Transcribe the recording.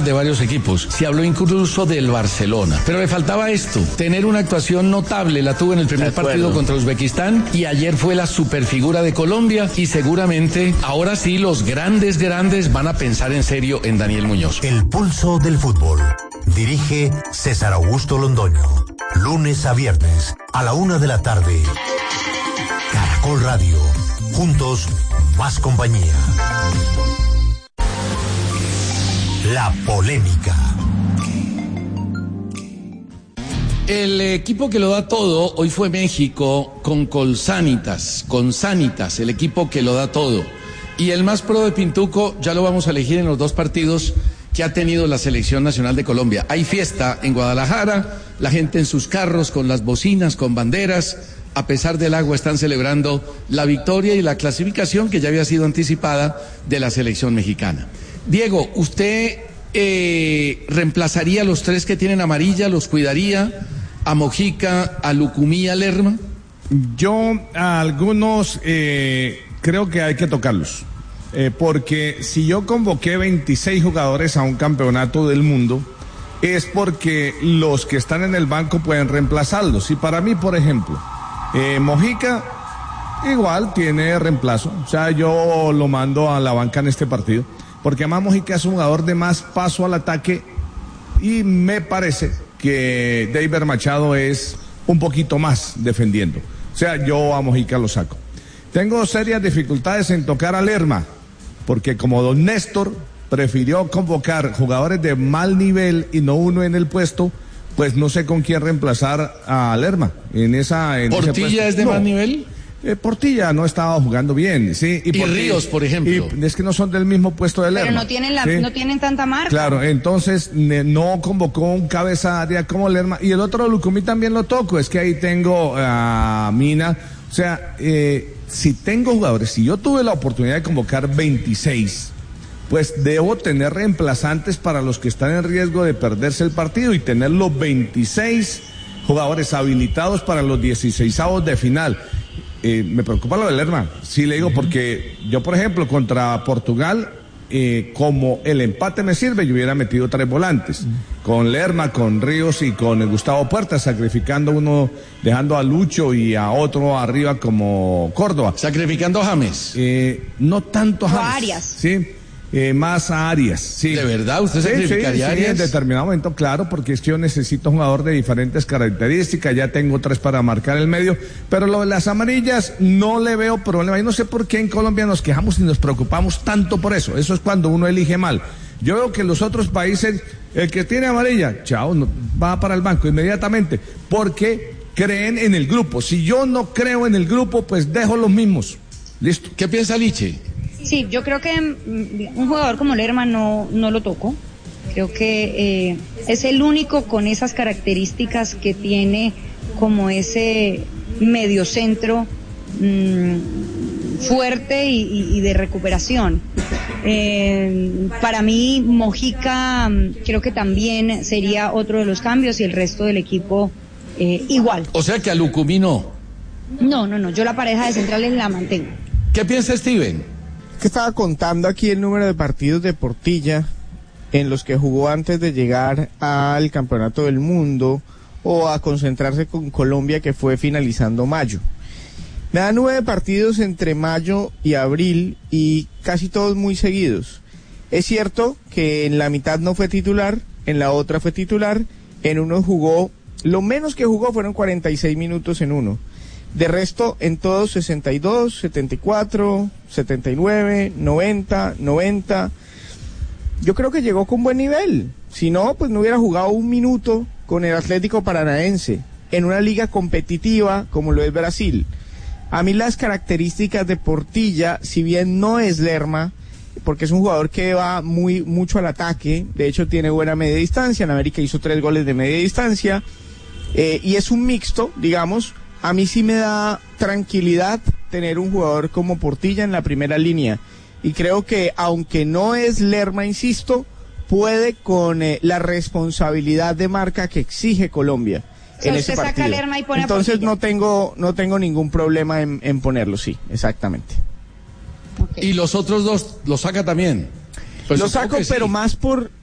de varios equipos. Se habló incluso del Barcelona. Pero le faltaba esto, tener una actuación notable. La tuvo en el primer partido contra Uzbekistán y ayer fue la superfigura de Colombia y seguramente ahora sí los grandes van a pensar en serio en Daniel Muñoz. El pulso del fútbol. Dirige César Augusto Londoño. Lunes a viernes a la 1:00 p.m. Caracol Radio. Juntos, más compañía. La polémica. El equipo que lo da todo hoy fue México con Sanitas, el equipo que lo da todo. Y el más pro de Pintuco ya lo vamos a elegir en los dos partidos que ha tenido la Selección Nacional de Colombia. Hay fiesta en Guadalajara, la gente en sus carros con las bocinas, con banderas, a pesar del agua están celebrando la victoria y la clasificación que ya había sido anticipada de la selección mexicana. Diego, ¿usted reemplazaría a los tres que tienen amarilla, los cuidaría, a Mojica, a Lucumí, a Lerma? Yo a algunos creo que hay que tocarlos. Porque si yo convoqué 26 jugadores a un campeonato del mundo, es porque los que están en el banco pueden reemplazarlos. Y para mí, por ejemplo, Mojica igual tiene reemplazo. O sea, yo lo mando a la banca en este partido. Porque además Mojica es un jugador de más paso al ataque y me parece que David Machado es un poquito más defendiendo. O sea, yo a Mojica lo saco. Tengo serias dificultades en tocar a Lerma, porque como don Néstor prefirió convocar jugadores de mal nivel y no uno en el puesto, pues no sé con quién reemplazar a Lerma. ¿Portilla es de mal nivel? Portilla no estaba jugando bien, sí. Y Ríos, por ejemplo. Y es que no son del mismo puesto de Lerma. Pero no tienen tanta marca. Claro, entonces no convocó un cabeza área como Lerma. Y el otro Lucumí también lo toco, es que ahí tengo a Mina. O sea, si tengo jugadores, si yo tuve la oportunidad de convocar 26, pues debo tener reemplazantes para los que están en riesgo de perderse el partido y tener los 26 jugadores habilitados para los 16avos de final. Me preocupa lo de Lerma, sí le digo, porque yo, por ejemplo, contra Portugal, como el empate me sirve, yo hubiera metido 3 volantes, con Lerma, con Ríos y con Gustavo Puerta, sacrificando uno, dejando a Lucho y a otro arriba como Córdoba. ¿Sacrificando a James? No tanto a James. O a Arias. Sí. Más a Arias, sí. ¿De verdad? ¿Usted sacrificaría a Arias? En determinado momento, claro, porque es que yo necesito un jugador de diferentes características, ya tengo 3 para marcar el medio, pero lo de las amarillas no le veo problema. Yo no sé por qué en Colombia nos quejamos y nos preocupamos tanto por eso. Eso es cuando uno elige mal. Yo veo que en los otros países, el que tiene amarilla, chao, va para el banco inmediatamente, porque creen en el grupo. Si yo no creo en el grupo, pues dejo los mismos. Listo. ¿Qué piensa Liche? Sí, yo creo que un jugador como Lerma no lo toco. Creo que es el único con esas características que tiene como ese mediocentro fuerte y de recuperación. Para mí, Mojica creo que también sería otro de los cambios y el resto del equipo igual. O sea que a Lucumí no. No, yo la pareja de centrales la mantengo. ¿Qué piensa Steven? Que estaba contando aquí el número de partidos de Portilla en los que jugó antes de llegar al Campeonato del Mundo o a concentrarse con Colombia, que fue finalizando mayo. Me da 9 partidos entre mayo y abril y casi todos muy seguidos. Es cierto que en la mitad no fue titular, en la otra fue titular, en uno jugó, lo menos que jugó fueron 46 minutos en uno. De resto, en todos 62, 74, 79, 90. Yo creo que llegó con buen nivel. Si no, pues no hubiera jugado un minuto con el Atlético Paranaense en una liga competitiva como lo es Brasil. A mí las características de Portilla, si bien no es Lerma, porque es un jugador que va mucho al ataque, de hecho tiene buena media distancia, en América hizo 3 goles de media distancia, y es un mixto, digamos. A mí sí me da tranquilidad tener un jugador como Portilla en la primera línea. Y creo que, aunque no es Lerma, insisto, puede con la responsabilidad de marca que exige Colombia en ese partido. Saca Lerma y pone Entonces a no tengo ningún problema en ponerlo, sí, exactamente. Okay. ¿Y los otros dos los saca también? Pues los saco, sí. pero más por